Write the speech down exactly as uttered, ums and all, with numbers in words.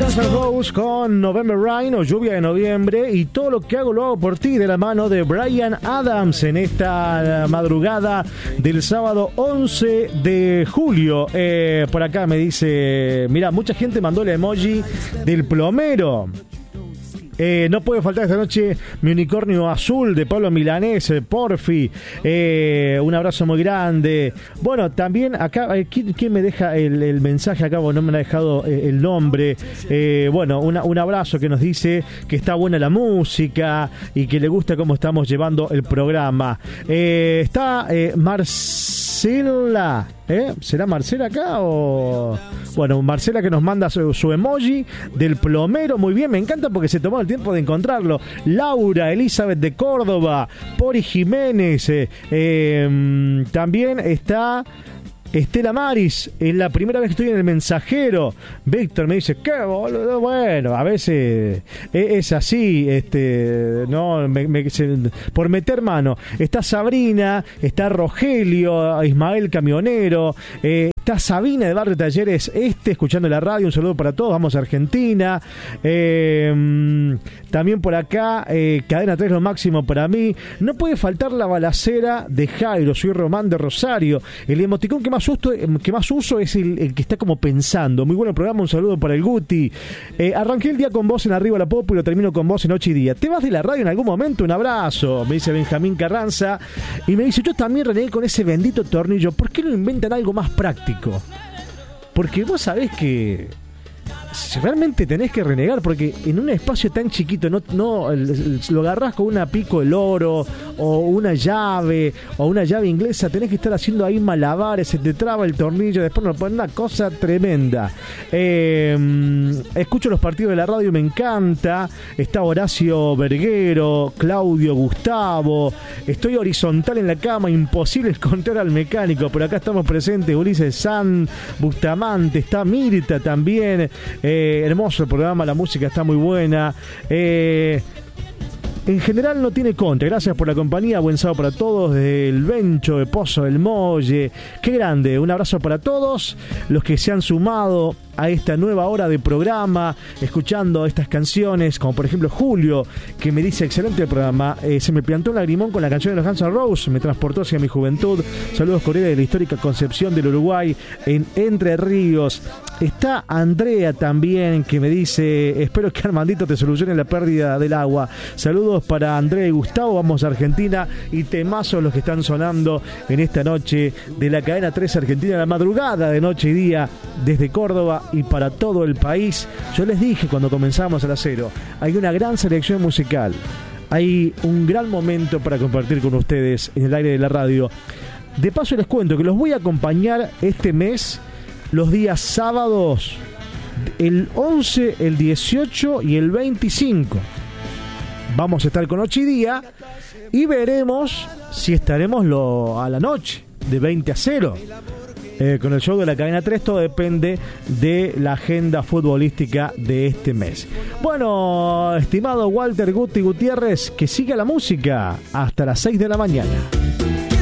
Guns N' Roses con November Rain o Lluvia de Noviembre, y todo lo que hago lo hago por ti, de la mano de Bryan Adams en esta madrugada del sábado once de julio. Eh, por acá me dice, mira, mucha gente mandó el emoji del plomero. Eh, no puede faltar esta noche mi unicornio azul de Pablo Milanés, Porfi. Eh, un abrazo muy grande. Bueno, también acá, eh, ¿quién, quién me deja el, el mensaje acá? Bueno, no me ha dejado eh, el nombre. Eh, bueno, una, un abrazo que nos dice que está buena la música y que le gusta cómo estamos llevando el programa. Eh, está eh, Marcela. ¿Eh? ¿Será Marcela acá o...? Bueno, Marcela que nos manda su, su emoji del plomero. Muy bien, me encanta porque se tomó el tiempo de encontrarlo. Laura, Elizabeth de Córdoba, Pori Jiménez, eh, eh, también está... Estela Maris, es la primera vez que estoy en El Mensajero. Víctor me dice, qué boludo. Bueno, a veces es, es así, este, no, me, me, se, por meter mano. Está Sabrina, está Rogelio, Ismael Camionero, eh, está Sabina de Barrio Talleres Este, escuchando la radio. Un saludo para todos, vamos a Argentina. Eh, también por acá, eh, Cadena tres lo máximo para mí. No puede faltar la balacera de Jairo, soy Román de Rosario. El emoticón que más uso, que más uso es el, el que está como pensando. Muy bueno el programa, un saludo para el Guti. Eh, arranqué el día con vos en Arriba la Pop y lo termino con vos en Noche y Día. ¿Te vas de la radio en algún momento? Un abrazo, me dice Benjamín Carranza. Y me dice, yo también renegué con ese bendito tornillo. ¿Por qué no inventan algo más práctico? Porque vos sabés que si realmente tenés que renegar, porque en un espacio tan chiquito no, no lo agarrás con una pico el oro o una llave o una llave inglesa, tenés que estar haciendo ahí malabares, se te traba el tornillo, después nos ponen una cosa tremenda. Eh, escucho los partidos de la radio, me encanta. Está Horacio Verguero, Claudio Gustavo. Estoy horizontal en la cama, imposible encontrar al mecánico, pero acá estamos presentes. Ulises San, Bustamante, está Mirta también. Eh, hermoso el programa, la música está muy buena. Eh, en general no tiene contra. Gracias por la compañía, buen sábado para todos. Del Bencho, de Pozo del Molle. Qué grande, un abrazo para todos los que se han sumado a esta nueva hora de programa, escuchando estas canciones, como por ejemplo Julio, que me dice, excelente el programa, eh, se me plantó un lagrimón con la canción de los Guns N' Roses, me transportó hacia mi juventud. Saludos Corea de la histórica Concepción del Uruguay, en Entre Ríos. Está Andrea también, que me dice, espero que Armandito te solucione la pérdida del agua. Saludos para Andrea y Gustavo, vamos a Argentina, y temazos los que están sonando en esta noche de la cadena tres Argentina, la madrugada de Noche y Día, desde Córdoba y para todo el país. Yo les dije cuando comenzamos a las cero, hay una gran selección musical, hay un gran momento para compartir con ustedes en el aire de la radio. De paso les cuento que los voy a acompañar este mes, los días sábados, el once, el dieciocho y el veinticinco. Vamos a estar con Noche y Día y veremos si estaremos lo, a la noche, de veinte a cero. Eh, con el show de la cadena tres, todo depende de la agenda futbolística de este mes. Bueno, estimado Walter Guti Gutiérrez, que siga la música hasta las seis de la mañana.